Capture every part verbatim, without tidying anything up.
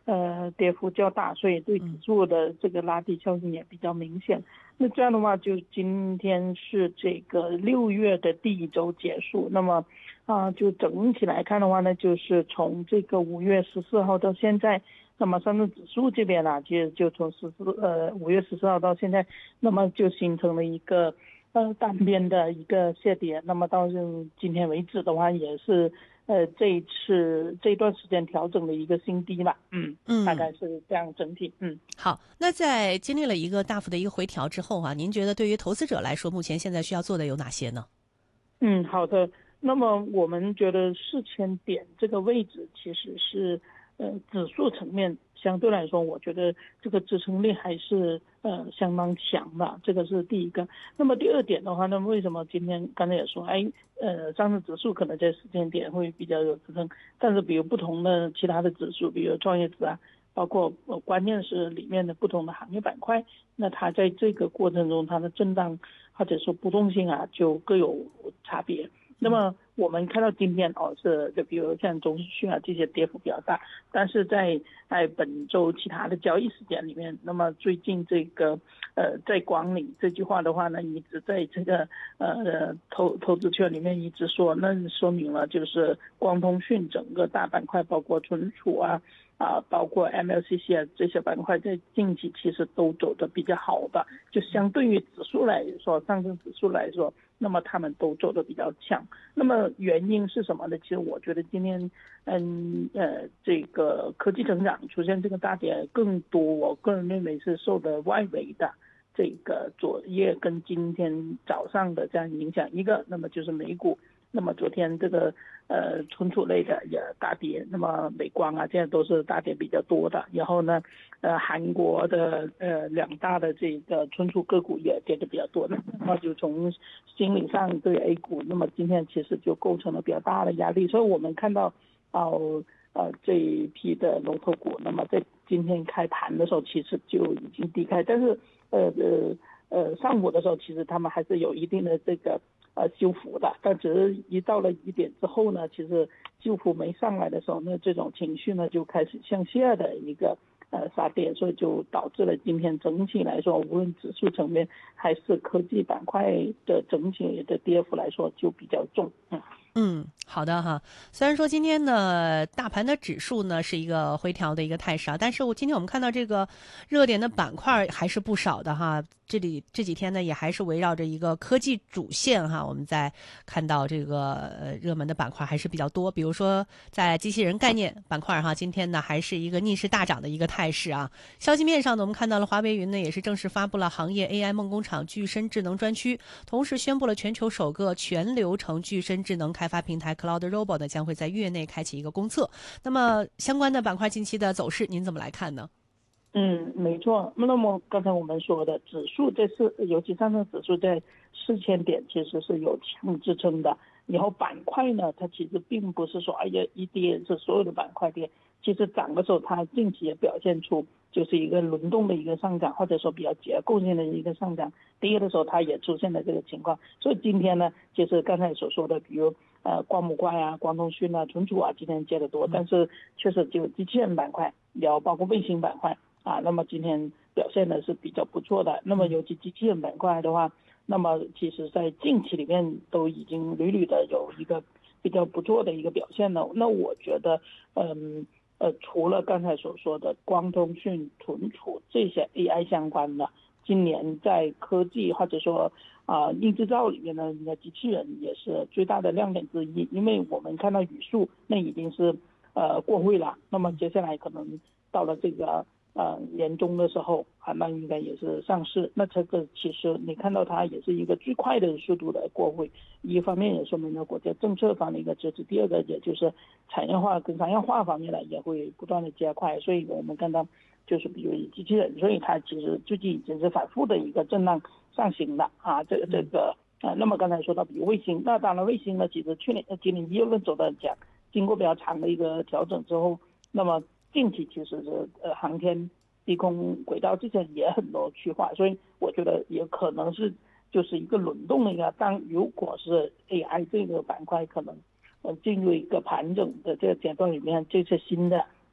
呃跌幅较大，所以对指数的这个拉低效应也比较明显。那这样的话，就今天是这个六月的第一周结束，那么啊、呃，就整体来看的话呢，就是从这个五月十四号到现在，那么上证指数这边呢，其实就从十四呃五月十四号到现在，那么就形成了一个呃单边的一个下跌，那么到今天为止的话，也是呃这一次这段时间调整的一个新低吧，嗯嗯，大概是这样整体，嗯。 好，那在经历了一个大幅的一个回调之后啊，您觉得对于投资者来说，目前现在需要做的有哪些呢？ 嗯，好的。那么我们觉得四千点这个位置其实是呃指数层面相对来说，我觉得这个支撑力还是呃相当强的，这个是第一个。那么第二点的话，那么为什么今天刚才也说，哎呃上证指数可能在四千点会比较有支撑，但是比如不同的其他的指数，比如创业指啊，包括呃关键是里面的不同的行业板块，那它在这个过程中它的震荡或者说波动性啊就各有差别。那么我们看到今天哦是就比如像中讯啊这些跌幅比较大，但是在在本周其他的交易时间里面，那么最近这个呃在光里这句话的话呢，一直在这个呃投投资圈里面一直说，那说明了就是光通讯整个大板块，包括存储啊。啊，包括 M L C C 啊这些板块在近期其实都走得比较好的，就相对于指数来说，上证指数来说，那么他们都走得比较强。那么原因是什么呢？其实我觉得今天，嗯呃，这个科技成长出现这个大跌更多，我个人认为是受的外围的这个昨夜跟今天早上的这样影响。一个，那么就是美股。那么昨天这个呃存储类的也大跌，那么美光啊现在都是大跌比较多的，然后呢呃韩国的呃两大的这个存储个股也跌得比较多，那么就从心理上对 A 股，那么今天其实就构成了比较大的压力，所以我们看到哦 呃, 呃这一批的龙头股，那么在今天开盘的时候其实就已经低开，但是呃呃呃上午的时候其实他们还是有一定的这个呃修复的，但只是一到了一点之后呢，其实修复没上来的时候，那这种情绪呢就开始向下的一个呃杀跌，所以就导致了今天整体来说，无论指数层面还是科技板块的整体的跌幅来说就比较重。嗯嗯，好的哈。虽然说今天呢，大盘的指数呢是一个回调的一个态势啊，但是我今天我们看到这个热点的板块还是不少的哈。这里这几天呢，也还是围绕着一个科技主线哈，我们在看到这个呃热门的板块还是比较多。比如说在机器人概念板块哈，今天呢还是一个逆势大涨的一个态势啊。消息面上呢，我们看到了华为云呢也是正式发布了行业 A I 梦工厂具身智能专区，同时宣布了全球首个全流程具身智能开发平台 Cloud Robot 呢将会在月内开启一个公测。那么相关的板块近期的走势，您怎么来看呢？ 嗯，没错。那么刚才我们说的指数这是，尤其上证指数在四千点其实是有强支撑的。然后板块呢，它其实并不是说哎呀一跌是所有的板块跌，其实涨的时候它近期也表现出就是一个轮动的一个上涨，或者说比较结构性的一个上涨。跌的时候它也出现了这个情况。所以今天呢，就是刚才所说的，比如呃光模块啊、光通讯啊、存储啊，今天跌得多，但是确实就机器人板块，然后包括卫星板块。啊，那么今天表现的是比较不错的。那么尤其机器人板块的话，那么其实在近期里面都已经屡屡的有一个比较不错的一个表现了。那我觉得，嗯呃，除了刚才所说的光通讯、存储这些 A I 相关的，今年在科技或者说啊、呃、硬制造里面呢，那机器人也是最大的亮点之一。因为我们看到语数那已经是呃过会了，那么接下来可能到了这个。呃，年终的时候啊，那应该也是上市。那这个其实你看到它也是一个最快的速度的过会，一方面也说明了国家政策方面的支持，第二个也就是产业化跟商业化方面呢也会不断的加快。所以我们看到就是比如机器人，所以它其实最近已经是反复的一个震荡上行的啊，这个这个啊，那么刚才说到比如卫星，那当然卫星呢，其实去年今年一月份走得很强，经过比较长的一个调整之后，那么近期其实是呃航天低空轨道这些也很多去化，所以我觉得也可能是就是一个轮动的一个。当如果是 A I 这个板块可能呃进入一个盘整的这个阶段里面，这些新的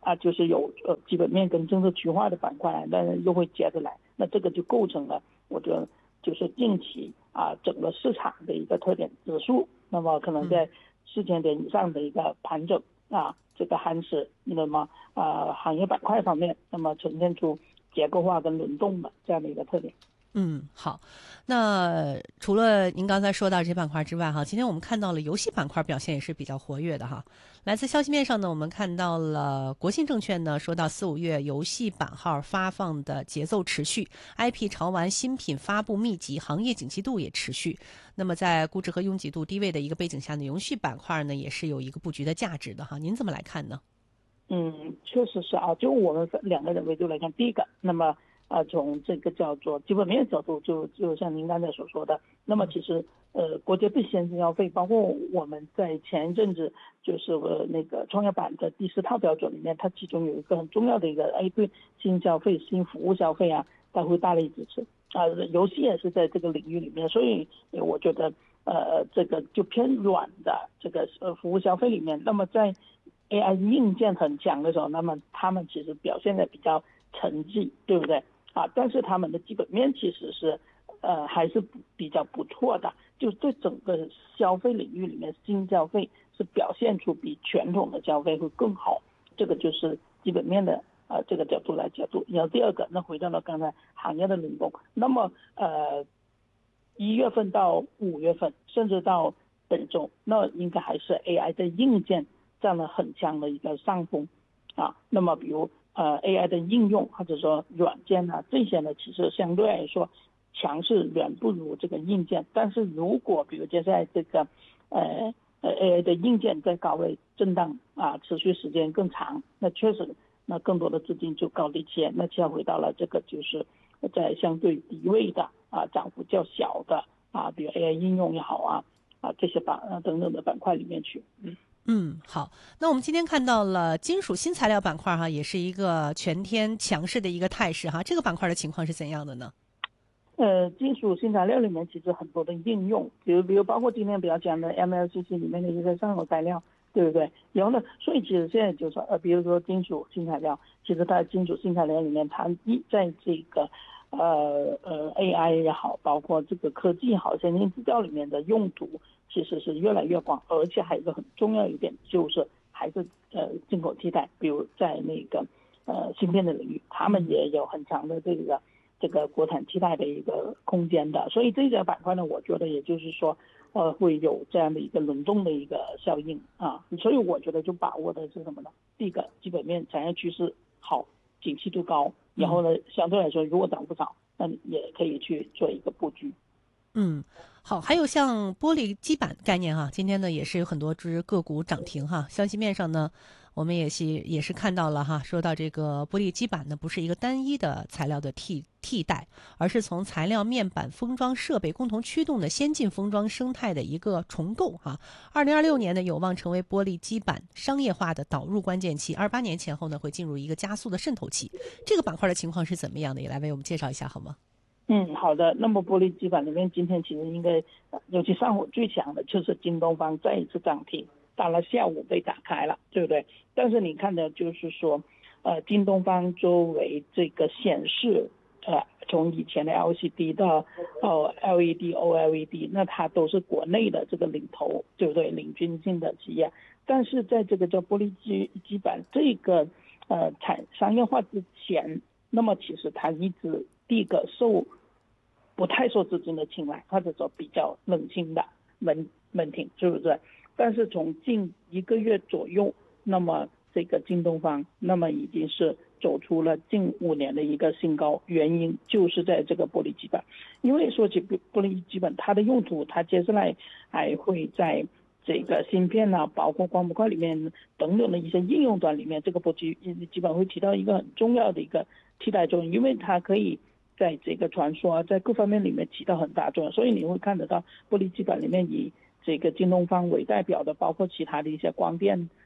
啊，就是有呃基本面跟政策趋化的板块，但是又会接着来，那这个就构成了我觉得就是近期啊整个市场的一个特点指数，那么可能在四千点以上的一个盘整啊，这个还是那么啊行业板块方面，那么呈现出结构化跟轮动的这样的一个特点。 嗯，好。那除了您刚才说到这板块之外，哈，今天我们看到了游戏板块表现也是比较活跃的哈。来自消息面上呢，我们看到了国信证券呢说到四五月游戏版号发放的节奏持续 ，I P 潮玩新品发布密集，行业景气度也持续。那么在估值和拥挤度低位的一个背景下呢，游戏板块呢也是有一个布局的价值的哈。您怎么来看呢？ 嗯，确实是啊，就我们两个人维度来看，第一个，那么呃，从这个叫做基本面角度就，就就像您刚才所说的，那么其实呃，国家对先进消费，包括我们在前一阵子就是呃那个创业板的第四套标准里面，它其中有一个很重要的一个，哎，对新消费、新服务消费啊，它会大力支持啊、呃，游戏也是在这个领域里面，所以我觉得呃，这个就偏软的这个呃服务消费里面，那么在A I 硬件很强的时候，那么他们其实表现的比较沉寂，对不对啊？但是他们的基本面其实是呃还是比较不错的，就对整个消费领域里面，新消费是表现出比传统的消费会更好，这个就是基本面的呃这个角度来角度。然后第二个，那回到了刚才行业的轮动，那么呃一月份到五月份，甚至到本周，那应该还是 A I 的硬件占了很强的一个上风啊。那么比如呃 A I 的应用或者说软件啊这些呢，其实相对来说强势远不如这个硬件。但是如果比如接下来这个呃呃 A I 的硬件在高位震荡啊，持续时间更长，那确实那更多的资金就高低切，那切回到了这个就是在相对低位的啊涨幅较小的啊，比如 A I 应用也好啊啊这些板啊等等的板块里面去。嗯嗯，好。那我们今天看到了金属新材料板块哈，也是一个全天强势的一个态势哈。这个板块的情况是怎样的呢？ 呃，金属新材料里面其实很多的应用，比如比如包括今天比较讲的 M L C C 里面的一些上游材料，对不对？然后呢，所以其实现在就说呃，比如说金属新材料，其实它金属新材料里面，它一在这个呃呃 A I 也好，包括这个科技也好，先进制造里面的用途其实是越来越广，而且还有一个很重要一点就是还是呃进口替代，比如在那个呃芯片的领域，他们也有很强的这个。这个国产替代的一个空间的，所以这个板块呢，我觉得也就是说，呃，会有这样的一个轮动的一个效应啊，所以我觉得就把握的是什么呢？第一个，基本面产业趋势好，景气度高，然后呢，相对来说如果涨不少，那你也可以去做一个布局。 嗯，好，还有像玻璃基板概念哈，今天呢也是有很多只个股涨停哈。消息面上呢，我们也是也是看到了哈，说到这个玻璃基板呢，不是一个单一的材料的替替代，而是从材料、面板、封装设备共同驱动的先进封装生态的一个重构哈。二零二六年呢，有望成为玻璃基板商业化的导入关键期，二八年前后呢，会进入一个加速的渗透期。这个板块的情况是怎么样的？也来为我们介绍一下好吗？ 嗯，好的。那么玻璃基板里面，今天其实应该，尤其上午最强的就是京东方再一次涨停，到了下午被打开了，对不对？但是你看的就是说，呃，京东方作为这个显示，呃，从以前的 L C D 到哦 L E D、O L E D， 那它都是国内的这个领头，对不对？领军性的企业。但是在这个叫玻璃基基板这个呃产商业化之前，那么其实它一直第一个受不太受资金的青睐，或者说比较冷清的门门庭，是不是？但是从近一个月左右，那么这个京东方，那么已经是走出了近五年的一个新高，原因就是在这个玻璃基板。因为说起玻璃基板，它的用途，它接下来还会在这个芯片啊，包括光模块里面等等的一些应用端里面，这个玻璃基板会起到一个很重要的一个替代作用，因为它可以在这个传输啊，在各方面里面起到很大作用，所以你会看得到玻璃基板里面以这个京东方为代表的，包括其他的一些光电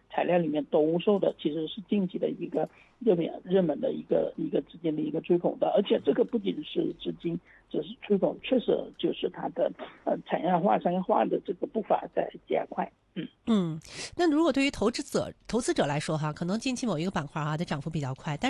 材料里面都受的其实是近期的一个热门热门的一个一个资金的一个追捧的，而且这个不仅是资金只是追捧，确实就是它的呃产业化商业化的这个步伐在加快。嗯嗯，那如果对于投资者投资者来说哈，可能近期某一个板块哈的涨幅比较快，但